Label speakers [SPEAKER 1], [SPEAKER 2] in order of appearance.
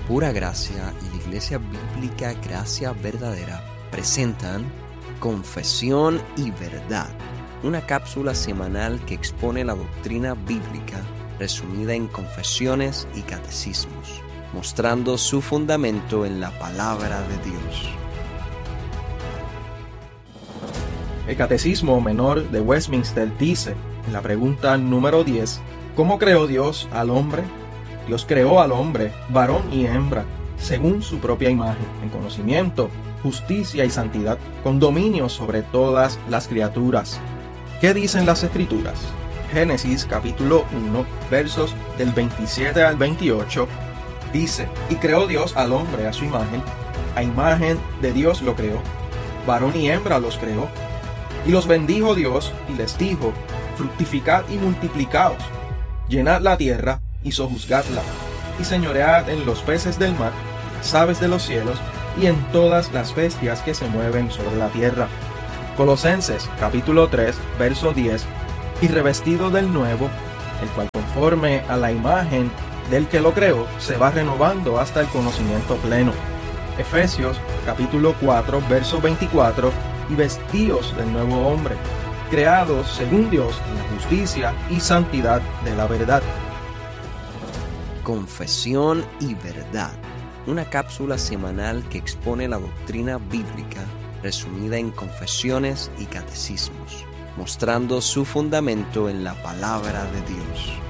[SPEAKER 1] Pura Gracia y la Iglesia Bíblica Gracia Verdadera presentan Confesión y Verdad, una cápsula semanal que expone la doctrina bíblica resumida en confesiones y catecismos, mostrando su fundamento en la palabra de Dios.
[SPEAKER 2] El Catecismo Menor de Westminster dice, en la pregunta número 10, ¿cómo creó Dios al hombre? Dios creó al hombre, varón y hembra, según su propia imagen, en conocimiento, justicia y santidad, con dominio sobre todas las criaturas. ¿Qué dicen las Escrituras? Génesis capítulo 1, versos del 27 al 28, dice, y creó Dios al hombre a su imagen, a imagen de Dios lo creó, varón y hembra los creó, y los bendijo Dios y les dijo, fructificad y multiplicaos, llenad la tierra y sojuzgadla, y señoread en los peces del mar, las aves de los cielos, y en todas las bestias que se mueven sobre la tierra. Colosenses capítulo 3, verso 10, y revestido del nuevo, el cual conforme a la imagen del que lo creó, se va renovando hasta el conocimiento pleno. Efesios capítulo 4, verso 24, y vestíos del nuevo hombre, creados según Dios en la justicia y santidad de la verdad.
[SPEAKER 1] Confesión y Verdad, una cápsula semanal que expone la doctrina bíblica resumida en confesiones y catecismos, mostrando su fundamento en la palabra de Dios.